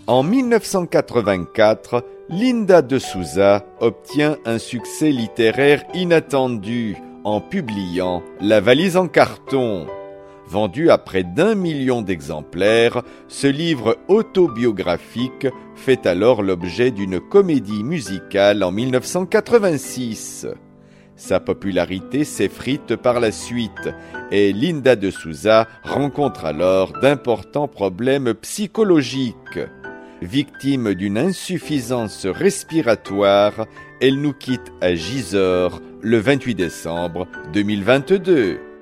En 1984, Linda de Souza obtient un succès littéraire inattendu en publiant La valise en carton. Vendu à près d'1 million d'exemplaires, ce livre autobiographique fait alors l'objet d'une comédie musicale en 1986. Sa popularité s'effrite par la suite et Linda de Souza rencontre alors d'importants problèmes psychologiques. Victime d'une insuffisance respiratoire, elle nous quitte à Gisors le 28 décembre 2022.